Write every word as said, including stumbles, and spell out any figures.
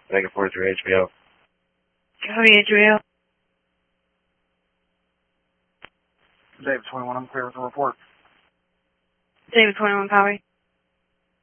Negative forty-three H B O. Copy, H B O. David twenty-one, I'm clear with the report. David twenty-one, copy.